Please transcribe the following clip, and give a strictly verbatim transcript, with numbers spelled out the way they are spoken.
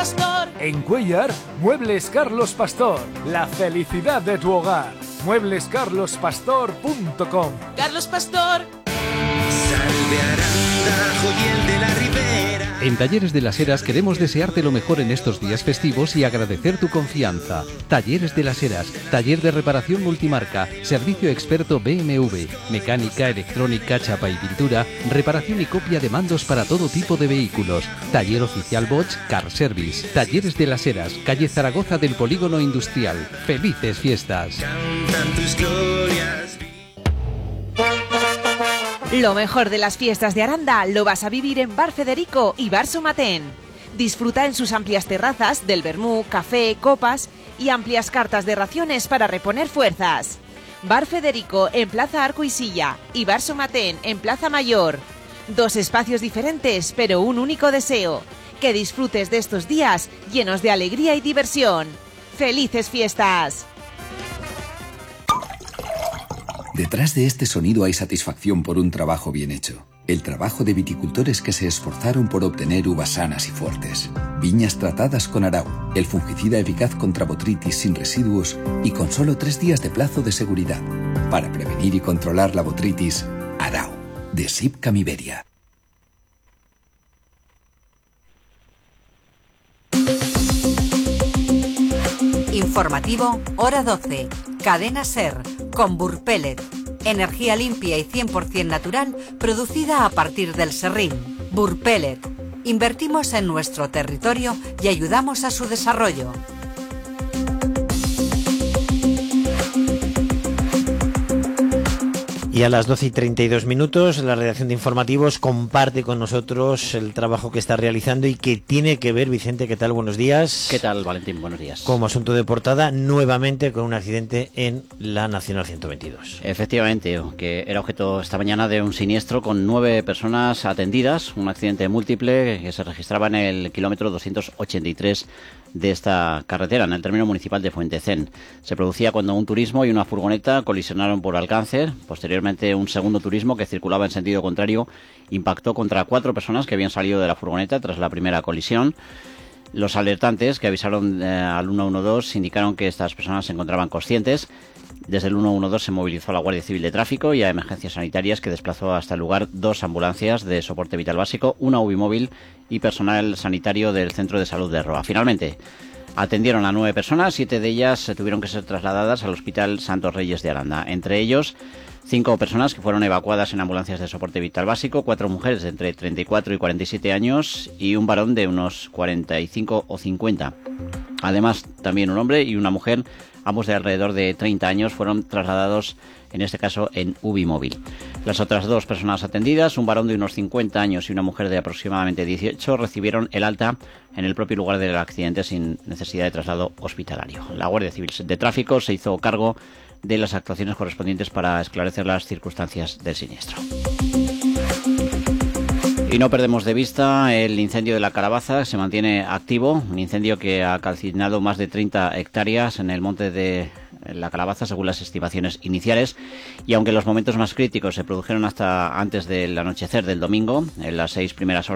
Pastor. En Cuéllar, Muebles Carlos Pastor. La felicidad de tu hogar. muebles carlos pastor punto com. Carlos Pastor. Salve Aranda, joyel de la Ribera. En Talleres de las Heras queremos desearte lo mejor en estos días festivos y agradecer tu confianza. Talleres de las Heras, taller de reparación multimarca, servicio experto B M W, mecánica, electrónica, chapa y pintura, reparación y copia de mandos para todo tipo de vehículos. Taller oficial Bosch Car Service. Talleres de las Heras, calle Zaragoza del Polígono Industrial. Felices fiestas. Cantan tus glorias. Lo mejor de las fiestas de Aranda lo vas a vivir en Bar Federico y Bar Somatén. Disfruta en sus amplias terrazas del vermú, café, copas y amplias cartas de raciones para reponer fuerzas. Bar Federico en Plaza Arco y Silla y Bar Somatén en Plaza Mayor. Dos espacios diferentes, pero un único deseo: que disfrutes de estos días llenos de alegría y diversión. ¡Felices fiestas! Detrás de este sonido hay satisfacción por un trabajo bien hecho. El trabajo de viticultores que se esforzaron por obtener uvas sanas y fuertes. Viñas tratadas con Arau, el fungicida eficaz contra botrytis sin residuos y con solo tres días de plazo de seguridad. Para prevenir y controlar la botrytis, Arau, de Sipcam Iberia. Informativo, hora doce. Cadena SER, con Burpelet. Energía limpia y cien por ciento natural, producida a partir del serrín. Burpelet. Invertimos en nuestro territorio y ayudamos a su desarrollo. Y a las doce y treinta y dos minutos, la redacción de Informativos comparte con nosotros el trabajo que está realizando y que tiene que ver, Vicente, ¿qué tal? Buenos días. ¿Qué tal, Valentín? Buenos días. Como asunto de portada, nuevamente con un accidente en la Nacional ciento veintidós. Efectivamente, que era objeto esta mañana de un siniestro con nueve personas atendidas, un accidente múltiple que se registraba en el kilómetro doscientos ochenta y tres de esta carretera, en el término municipal de Fuentecén. Se producía cuando un turismo y una furgoneta colisionaron por alcance. Posteriormente, un segundo turismo que circulaba en sentido contrario impactó contra cuatro personas que habían salido de la furgoneta tras la primera colisión. Los alertantes que avisaron eh, al ciento doce indicaron que estas personas se encontraban conscientes. Desde el ciento doce se movilizó a la Guardia Civil de Tráfico y a Emergencias Sanitarias, que desplazó hasta el lugar dos ambulancias de soporte vital básico, una U B I móvil y personal sanitario del Centro de Salud de Roa. Finalmente, atendieron a nueve personas, siete de ellas tuvieron que ser trasladadas al Hospital Santos Reyes de Aranda. Entre ellos, cinco personas que fueron evacuadas en ambulancias de soporte vital básico, cuatro mujeres de entre treinta y cuatro y cuarenta y siete años y un varón de unos cuarenta y cinco o cincuenta. Además, también un hombre y una mujer, ambos de alrededor de treinta años, fueron trasladados, en este caso, en U B I móvil. Las otras dos personas atendidas, un varón de unos cincuenta años y una mujer de aproximadamente dieciocho, recibieron el alta en el propio lugar del accidente sin necesidad de traslado hospitalario. La Guardia Civil de Tráfico se hizo cargo de las actuaciones correspondientes para esclarecer las circunstancias del siniestro. Y no perdemos de vista el incendio de la Calabaza, se mantiene activo, un incendio que ha calcinado más de treinta hectáreas en el monte de la Calabaza, según las estimaciones iniciales, y aunque los momentos más críticos se produjeron hasta antes del anochecer del domingo, en las seis primeras horas